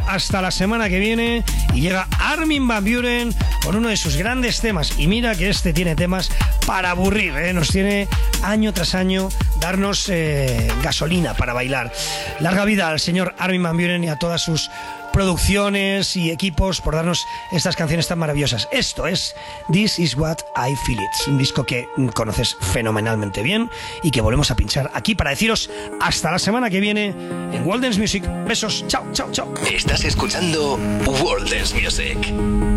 hasta la semana que viene y llega Armin van Buuren con uno de sus grandes temas. Y mira que este tiene temas para aburrir, ¿eh? Nos tiene año tras año darnos gasolina para bailar. Larga vida al señor Armin van Buuren y a todas sus producciones y equipos por darnos estas canciones tan maravillosas. Esto es This Is What I Feel It, un disco que conoces fenomenalmente bien y que volvemos a pinchar aquí para deciros hasta la semana que viene en World Dance Music. Besos, chao, chao, chao. Estás escuchando World Dance Music.